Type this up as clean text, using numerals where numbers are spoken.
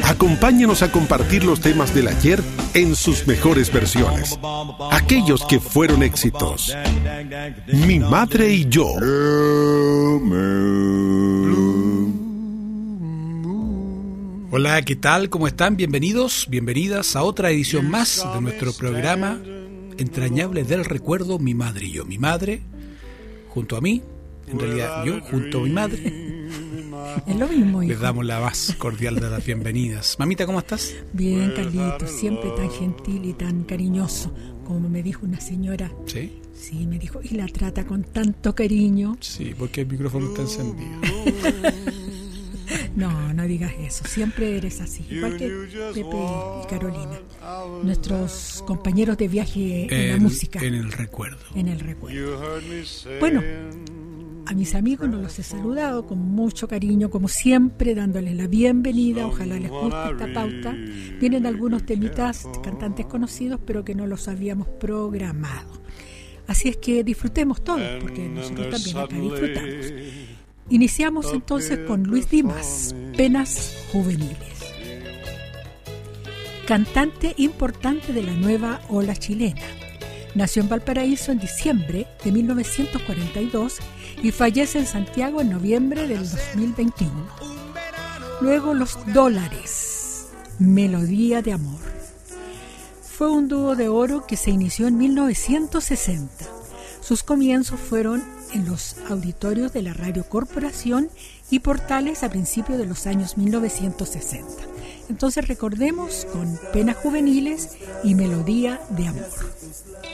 Acompáñenos a compartir los temas del ayer en sus mejores versiones. Aquellos que fueron éxitos. Mi madre y yo. Hola, ¿qué tal? ¿Cómo están? Bienvenidos, bienvenidas a otra edición más de nuestro programa entrañable del recuerdo, Mi madre y yo. Mi madre junto a mí, en realidad yo junto a mi madre. Es lo mismo, hijo. Les damos la más cordial de las bienvenidas. Mamita, ¿cómo estás? Bien, Carlito, siempre tan gentil y tan cariñoso, como me dijo una señora. ¿Sí? Sí, me dijo, y la trata con tanto cariño. Sí, porque el micrófono está encendido. No digas eso, siempre eres así, igual que Pepe y Carolina, nuestros compañeros de viaje en la música. En el recuerdo. En el recuerdo. Bueno, a mis amigos no los he saludado con mucho cariño, como siempre, dándoles la bienvenida. Ojalá les guste esta pauta. Vienen algunos temitas, cantantes conocidos, pero que no los habíamos programado. Así es que disfrutemos todos, porque nosotros también acá disfrutamos. Iniciamos entonces con Luis Dimas, Penas Juveniles. Cantante importante de la nueva ola chilena. Nació en Valparaíso en diciembre de 1942 y fallece en Santiago en noviembre del 2021. Luego Los Dólares, Melodía de Amor. Fue un dúo de oro que se inició en 1960. Sus comienzos fueron en los auditorios de la Radio Corporación y Portales a principios de los años 1960. Entonces recordemos con Penas Juveniles y Melodía de Amor.